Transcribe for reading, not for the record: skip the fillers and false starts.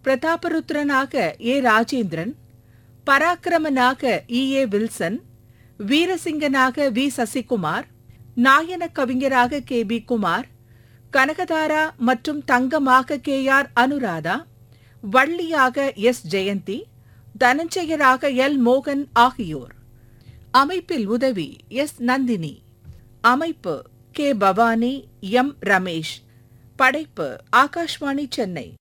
பிரதாபருத்ரனாக A Rajendran, பராக்கிரமனாக A Wilson, வீரசிங்கனாக we Sasikumar, நாயன கவிஞராக B Kumar, Kanakadhara மற்றும் தங்கமாக R Anuradha, வள்ளியாக Jayanthi, தனஞ்சயராக மோகன் ஆகியோர். அமைப்பில் உதவி நந்தினி. அமைப்பு பவானி, ரமேஷ். படைப்பு ஆகாஷ்வாணி சென்னை.